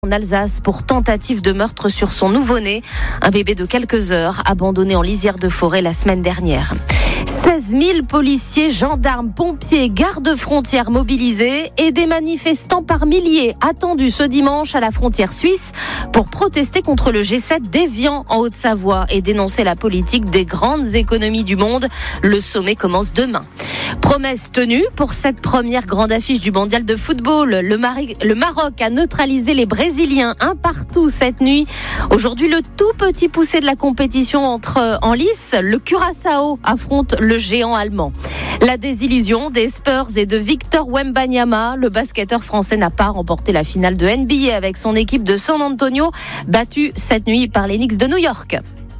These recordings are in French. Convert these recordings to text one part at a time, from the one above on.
En Alsace pour tentative de meurtre sur son nouveau-né, un bébé de quelques heures abandonné en lisière de forêt la semaine dernière. 16 000 policiers, gendarmes, pompiers, gardes-frontières mobilisés et des manifestants par milliers attendus ce dimanche à la frontière suisse pour protester contre le G7 d'Évian en Haute-Savoie et dénoncer la politique des grandes économies du monde. Le sommet commence demain. Promesse tenue pour cette première grande affiche du mondial de football. Le Maroc a neutralisé les Brésiliens 1-1 cette nuit. Aujourd'hui, le tout petit poussé de la compétition entre en lice. Le Curaçao affronte le géant allemand. La désillusion des Spurs et de Victor Wembanyama. Le basketteur français n'a pas remporté la finale de NBA avec son équipe de San Antonio, battue cette nuit par les Knicks de New York.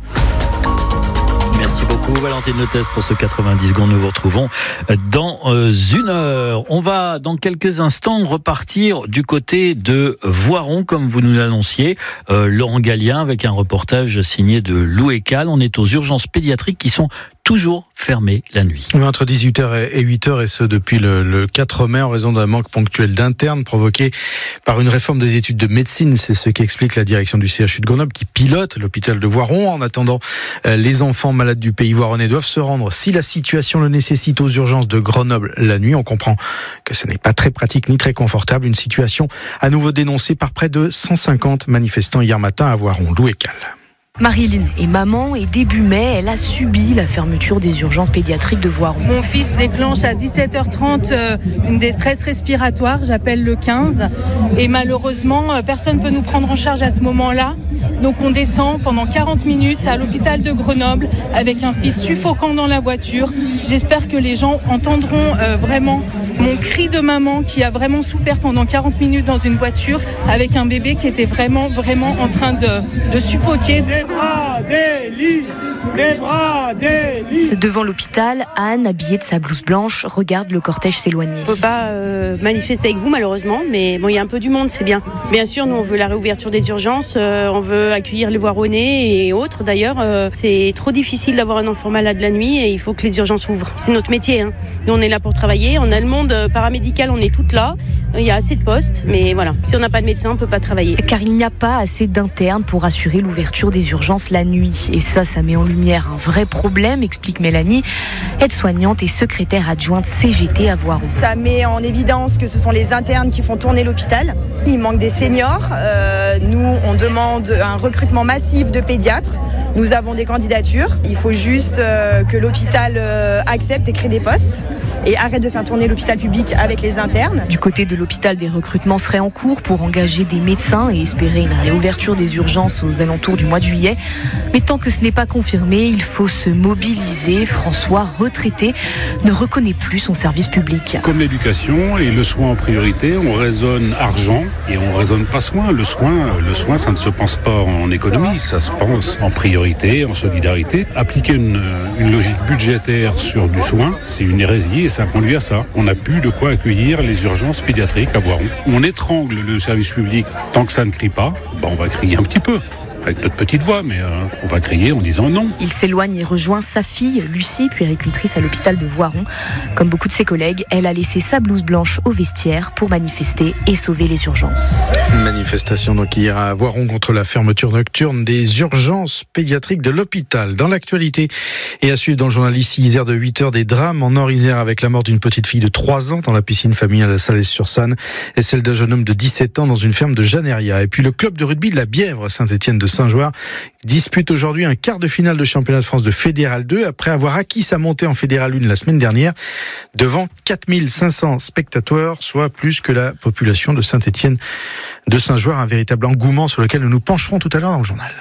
Merci beaucoup Valentine Letes pour ce 90 secondes. Nous vous retrouvons dans une heure. On va dans quelques instants repartir du côté de Voiron comme vous nous l'annonciez. Laurent Gallien avec un reportage signé de Lou Ecal. On est aux urgences pédiatriques qui sont toujours fermées la nuit. Entre 18h et 8h et ce depuis le 4 mai en raison d'un manque ponctuel d'internes provoqué par une réforme des études de médecine. C'est ce qu'explique la direction du CHU de Grenoble qui pilote l'hôpital de Voiron. En attendant, les enfants malades du pays voironnais doivent se rendre, si la situation le nécessite, aux urgences de Grenoble la nuit. On comprend que ce n'est pas très pratique ni très confortable. Une situation à nouveau dénoncée par près de 150 manifestants hier matin à Voiron. Lou Ecal. Marilyn est maman et début mai, elle a subi la fermeture des urgences pédiatriques de Voiron. Mon fils déclenche à 17h30 une détresse respiratoire, j'appelle le 15 et malheureusement personne ne peut nous prendre en charge à ce moment-là. Donc on descend pendant 40 minutes à l'hôpital de Grenoble avec un fils suffocant dans la voiture. J'espère que les gens entendront vraiment mon cri de maman qui a vraiment souffert pendant 40 minutes dans une voiture avec un bébé qui était vraiment en train de suffoquer. Des bras, des lits, des bras, des lits. Devant l'hôpital, Anne, habillée de sa blouse blanche, regarde le cortège s'éloigner. On ne peut pas manifester avec vous malheureusement, mais bon, il y a un peu du monde, c'est bien. Bien sûr, nous on veut la réouverture des urgences, on veut accueillir les Voironnais et autres d'ailleurs. C'est trop difficile d'avoir un enfant malade la nuit et il faut que les urgences ouvrent. C'est notre métier, hein. Nous on est là pour travailler, on a le monde paramédical, on est toutes là, il y a assez de postes, mais voilà, si on n'a pas de médecin, on ne peut pas travailler. Car il n'y a pas assez d'internes pour assurer l'ouverture des urgences la nuit. Et ça met en lumière un vrai problème, explique Mélanie, aide-soignante et secrétaire adjointe CGT à Voiron. Ça met en évidence que ce sont les internes qui font tourner l'hôpital. Il manque des seniors. Nous, on demande un recrutement massif de pédiatres. Nous avons des candidatures. Il faut juste que l'hôpital accepte et crée des postes et arrête de faire tourner l'hôpital public avec les internes. Du côté de l'hôpital, des recrutements seraient en cours pour engager des médecins et espérer une réouverture des urgences aux alentours du mois de juillet. Mais tant que ce n'est pas confirmé, il faut se mobiliser. François, retraité, ne reconnaît plus son service public. Comme l'éducation et le soin en priorité, on raisonne argent et on raisonne pas soin. Le soin, ça ne se pense pas en économie, ça se pense en priorité, en solidarité. Appliquer une logique budgétaire sur du soin, c'est une hérésie et ça conduit à ça. On n'a plus de quoi accueillir les urgences pédiatriques à Voiron. On étrangle le service public tant que ça ne crie pas, on va crier un petit peu. Avec notre petite voix, mais on va crier en disant non. Il s'éloigne et rejoint sa fille, Lucie, puéricultrice à l'hôpital de Voiron. Comme beaucoup de ses collègues, elle a laissé sa blouse blanche au vestiaire pour manifester et sauver les urgences. Une manifestation donc hier à Voiron contre la fermeture nocturne des urgences pédiatriques de l'hôpital. Dans l'actualité, et à suivre dans le journal ici, Isère de 8h, des drames en Nord-Isère avec la mort d'une petite fille de 3 ans dans la piscine familiale à Salles-sur-Sanne et celle d'un jeune homme de 17 ans dans une ferme de Jeanneria. Et puis le club de rugby de la Bièvre Saint-Étienne de Saint-Joire dispute aujourd'hui un quart de finale de championnat de France de Fédéral 2 après avoir acquis sa montée en Fédéral 1 la semaine dernière devant 4500 spectateurs, soit plus que la population de Saint-Étienne de Saint-Joire. Un véritable engouement sur lequel nous nous pencherons tout à l'heure dans le journal.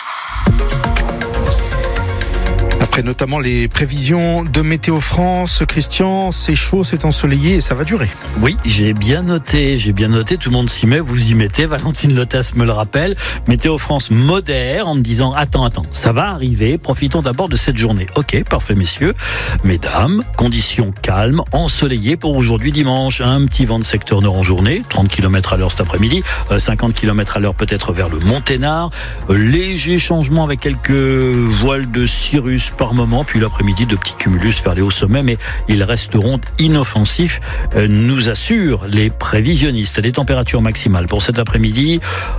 Après notamment les prévisions de Météo France, Christian, c'est chaud, c'est ensoleillé et ça va durer. Oui, j'ai bien noté, tout le monde s'y met, vous y mettez, Valentine Letes me le rappelle. Météo France modère en me disant attends, ça va arriver, profitons d'abord de cette journée. Ok, parfait messieurs, mesdames, conditions calmes, ensoleillées pour aujourd'hui dimanche, un petit vent de secteur nord en journée, 30 km à l'heure cet après-midi, 50 km à l'heure peut-être vers le Monténard, léger changement avec quelques voiles de cirrus par moment, puis l'après-midi de petits cumulus vers les hauts sommets, mais ils resteront inoffensifs, nous assurent les prévisionnistes. Les températures maximales pour cet après-midi,